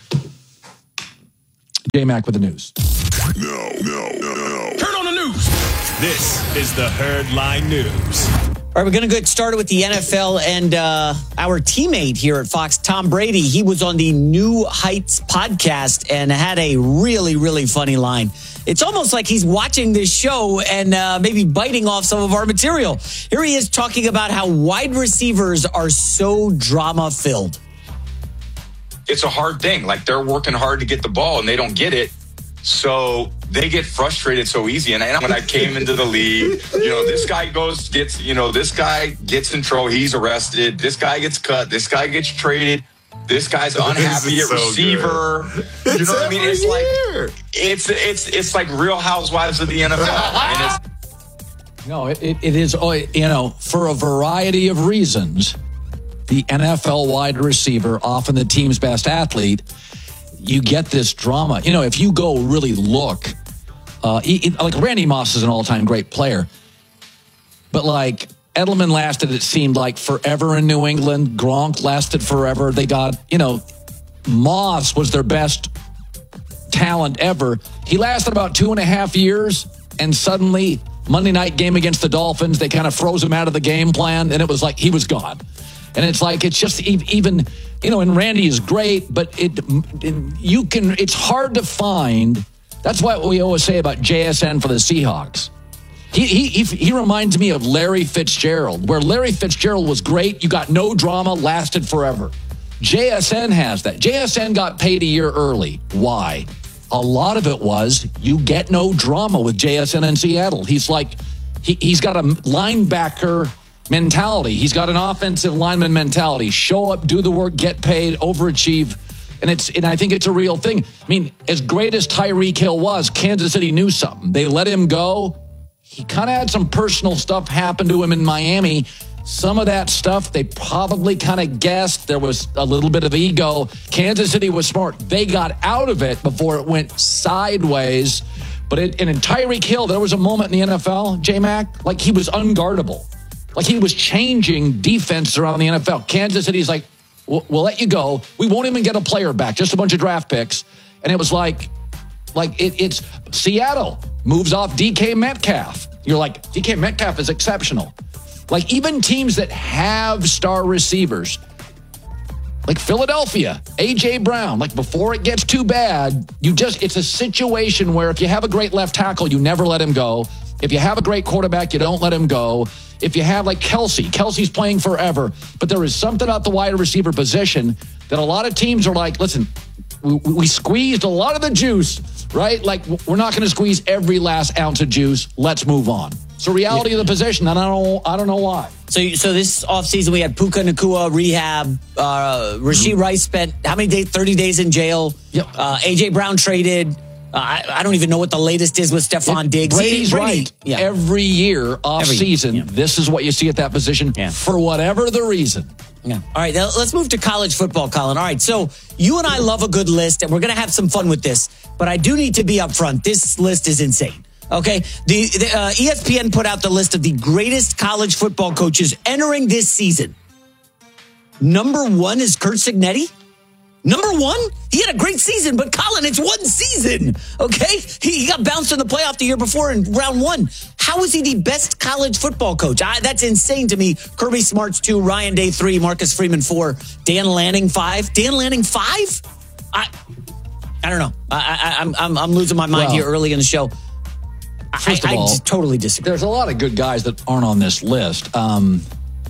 [SPEAKER 19] J-Mac with the news.
[SPEAKER 18] No. Turn on the news. This is the Herdline News.
[SPEAKER 22] All right, we're going to get started with the NFL and our teammate here at Fox, Tom Brady. He was on the New Heights podcast and had a really, really funny line. It's almost like he's watching this show and maybe biting off some of our material. Here he is talking about how wide receivers are so drama-filled.
[SPEAKER 7] It's a hard thing. Like, they're working hard to get the ball and they don't get it. So they get frustrated so easy. And when I came into the league, this guy gets in trouble. He's arrested. This guy gets cut. This guy gets traded. This guy's unhappy at receiver. You know what I mean? It's like it's like Real Housewives of the NFL.
[SPEAKER 19] It is, for a variety of reasons, the NFL wide receiver, often the team's best athlete, you get this drama. If you go really look, like Randy Moss is an all-time great player, but like Edelman lasted, it seemed like, forever in New England. Gronk lasted forever. They got, Moss was their best talent ever. He lasted about 2.5 years, and suddenly Monday night game against the Dolphins, they kind of froze him out of the game plan, and it was like he was gone. And it's like, it's just even, and Randy is great, but it's hard to find. That's what we always say about JSN for the Seahawks. He reminds me of Larry Fitzgerald, where Larry Fitzgerald was great. You got no drama, lasted forever. JSN has that. JSN got paid a year early. Why? A lot of it was you get no drama with JSN in Seattle. He's like, he's got a linebacker mentality. He's got an offensive lineman mentality. Show up, do the work, get paid, overachieve. And I think it's a real thing. I mean, as great as Tyreek Hill was, Kansas City knew something. They let him go. He kind of had some personal stuff happen to him in Miami. Some of that stuff, they probably kind of guessed. There was a little bit of ego. Kansas City was smart. They got out of it before it went sideways. But in Tyreek Hill, there was a moment in the NFL, J-Mac, like he was unguardable. Like he was changing defense around the NFL. Kansas City's like, we'll let you go. We won't even get a player back, just a bunch of draft picks. And it was it's Seattle moves off DK Metcalf. You're like, DK Metcalf is exceptional. Like even teams that have star receivers, like Philadelphia, A.J. Brown, like before it gets too bad, it's a situation where if you have a great left tackle, you never let him go. If you have a great quarterback, you don't let him go. If you have like Kelsey's playing forever, but there is something about the wide receiver position that a lot of teams are like, listen, we squeezed a lot of the juice, right? Like we're not going to squeeze every last ounce of juice. Let's move on. It's the reality of the position, and I don't know why.
[SPEAKER 22] So this offseason we had Puka Nacua rehab. Rashid Rice spent how many days? 30 days in jail.
[SPEAKER 19] Yep.
[SPEAKER 22] A.J. Brown traded. I don't even know what the latest is with Stephon Diggs.
[SPEAKER 19] Brady's right. Yeah. Every year off season, this is what you see at that position for whatever the reason.
[SPEAKER 22] Yeah. All right, now let's move to college football, Colin. All right, so you and I love a good list, and we're going to have some fun with this. But I do need to be upfront. This list is insane. Okay, the ESPN put out the list of the greatest college football coaches entering this season. Number 1 is Curt Cignetti. Number 1, he had a great season, but Colin, it's one season, okay? He got bounced in the playoff the year before in round 1. How is he the best college football coach? That's insane to me. Kirby Smart's 2, Ryan Day 3, Marcus Freeman 4, Dan Lanning 5. Dan Lanning 5? I don't know. I'm losing my mind here early in the show.
[SPEAKER 19] First of all,
[SPEAKER 22] I totally disagree.
[SPEAKER 19] There's a lot of good guys that aren't on this list. I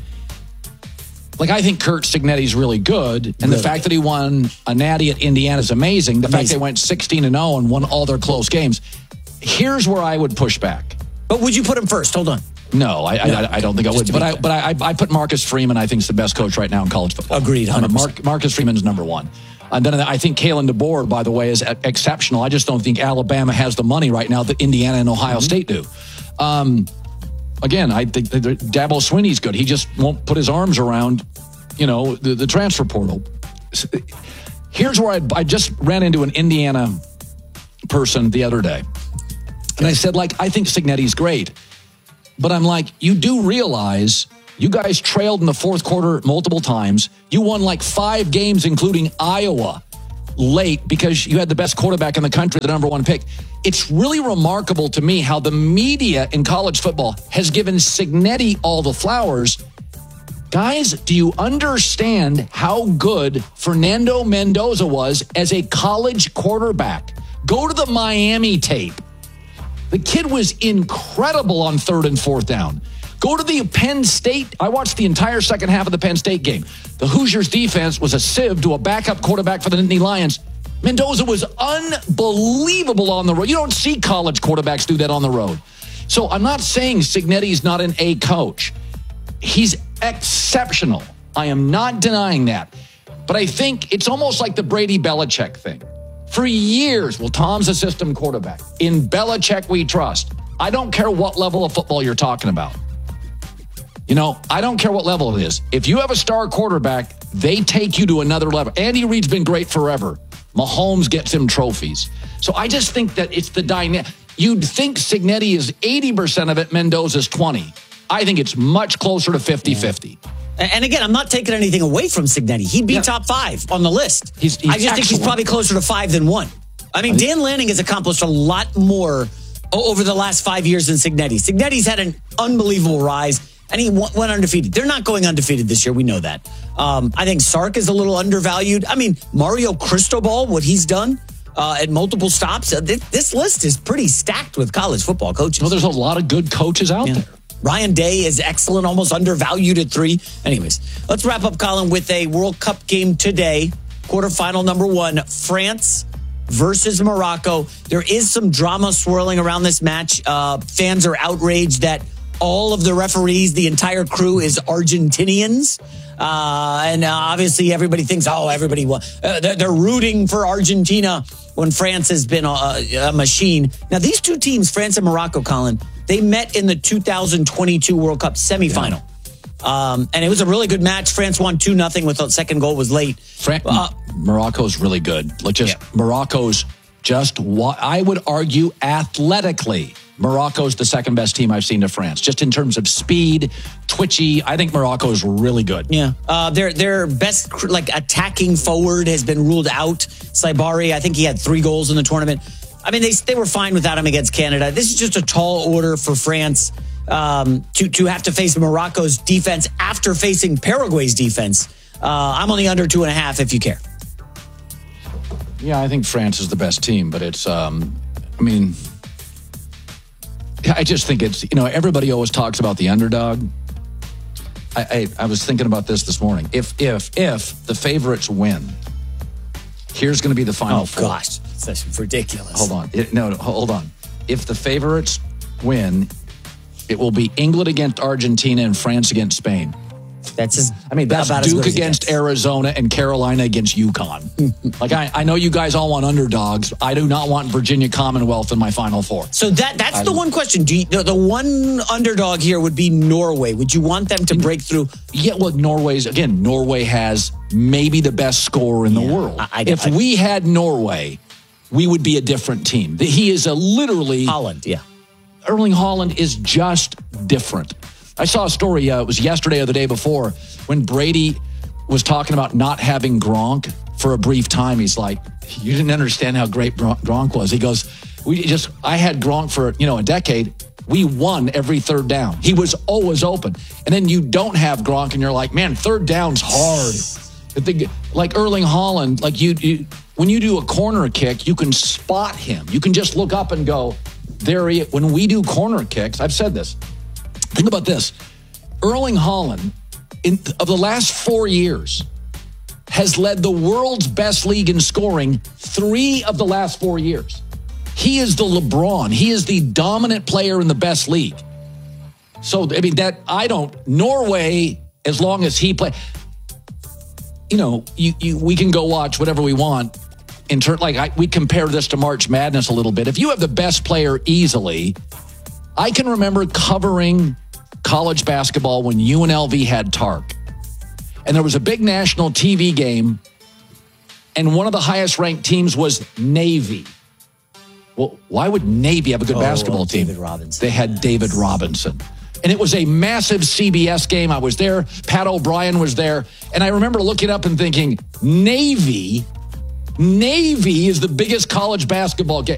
[SPEAKER 19] think Curt Cignetti's really good, and the fact that he won a natty at Indiana is amazing. The fact they went 16-0 and won all their close games. Here's where I would push back.
[SPEAKER 22] But would you put him first? Hold on.
[SPEAKER 19] No, I don't think I would. But I put Marcus Freeman. I think is the best coach right now in college football.
[SPEAKER 22] Agreed. 100%.
[SPEAKER 19] Marcus Freeman's number 1. And then I think Kalen DeBoer, by the way, is exceptional. I just don't think Alabama has the money right now that Indiana and Ohio State do. Again, I think Dabo Swinney's good. He just won't put his arms around, the transfer portal. Here's where I just ran into an Indiana person the other day. And I said, I think Cignetti's great. But I'm like, you do realize you guys trailed in the fourth quarter multiple times. You won 5 games, including Iowa, late because you had the best quarterback in the country, the number 1 pick. It's really remarkable to me how the media in college football has given Cignetti all the flowers. Guys, do you understand how good Fernando Mendoza was as a college quarterback? Go to the Miami tape. The kid was incredible on 3rd and 4th down. Go to the Penn State. I watched the entire second half of the Penn State game. The Hoosiers defense was a sieve to a backup quarterback for the Nittany Lions. Mendoza was unbelievable on the road. You don't see college quarterbacks do that on the road. So I'm not saying Cignetti's not an A coach. He's exceptional. I am not denying that. But I think it's almost like the Brady Belichick thing. For years, Tom's a system quarterback. In Belichick, we trust. I don't care what level of football you're talking about. I don't care what level it is. If you have a star quarterback, they take you to another level. Andy Reid's been great forever. Mahomes gets him trophies. So I just think that it's the dynamic. You'd think Cignetti is 80% of it, Mendoza's 20. I think it's much closer to 50-50.
[SPEAKER 22] And again, I'm not taking anything away from Cignetti. He'd be top 5 on the list. I just think he's probably closer to 5 than 1. I mean, Dan Lanning has accomplished a lot more over the last 5 years than Cignetti. Cignetti's had an unbelievable rise, and he went undefeated. They're not going undefeated this year. We know that. I think Sark is a little undervalued. I mean, Mario Cristobal, what he's done at multiple stops. This list is pretty stacked with college football coaches.
[SPEAKER 19] Well, there's a lot of good coaches out there.
[SPEAKER 22] Ryan Day is excellent, almost undervalued at 3. Anyways, let's wrap up, Colin, with a World Cup game today. Quarterfinal number 1, France versus Morocco. There is some drama swirling around this match. Fans are outraged that all of the referees, the entire crew is Argentinians. And obviously everybody thinks, everybody they're rooting for Argentina when France has been a machine. Now, these two teams, France and Morocco, Colin, they met in the 2022 World Cup semifinal. And it was a really good match. France won 2-0 with the second goal was late.
[SPEAKER 19] Morocco's really good. Morocco's just, I would argue, athletically, Morocco's the second best team I've seen to France. Just in terms of speed, twitchy, I think Morocco's really good.
[SPEAKER 22] Yeah. Their best attacking forward has been ruled out. Saibari, I think he had 3 goals in the tournament. I mean, they were fine without him against Canada. This is just a tall order for France to have to face Morocco's defense after facing Paraguay's defense. I'm on the under 2.5 if you care.
[SPEAKER 19] Yeah, I think France is the best team, but it's, I just think it's, everybody always talks about the underdog. I was thinking about this morning. If the favorites win, here's going to be the final four.
[SPEAKER 22] Oh, gosh. That's ridiculous.
[SPEAKER 19] Hold on. Hold on. If the favorites win, it will be England against Argentina and France against Spain.
[SPEAKER 22] That's
[SPEAKER 19] Duke against Arizona and Carolina against UConn. I know you guys all want underdogs. I do not want Virginia Commonwealth in my Final Four.
[SPEAKER 22] So that's the one question. The one underdog here would be Norway. Would you want them to break through?
[SPEAKER 19] Yeah, well, Norway has maybe the best scorer in the world. If we had Norway, we would be a different team. He is literally...
[SPEAKER 22] Holland, yeah.
[SPEAKER 19] Erling Haaland is just different. I saw a story, it was yesterday or the day before, when Brady was talking about not having Gronk for a brief time. He's like, you didn't understand how great Gronk was. He goes, I had Gronk for, a decade. We won every third down. He was always open. And then you don't have Gronk and you're like, man, third down's hard. Like Erling Haaland, when you do a corner kick, you can spot him. You can just look up and go, there he is. When we do corner kicks, I've said this. Think about this. Erling Haaland, of the last 4 years, has led the world's best league in scoring 3 of the last 4 years. He is the LeBron. He is the dominant player in the best league. So, Norway, as long as he plays, we can go watch whatever we want. We compare this to March Madness a little bit. If you have the best player easily, I can remember covering college basketball when UNLV had Tark. And there was a big national TV game, and one of the highest ranked teams was Navy. Well, why would Navy have a good basketball team?
[SPEAKER 22] David Robinson.
[SPEAKER 19] They had David Robinson. And it was a massive CBS game. I was there. Pat O'Brien was there. And I remember looking up and thinking, Navy is the biggest college basketball game.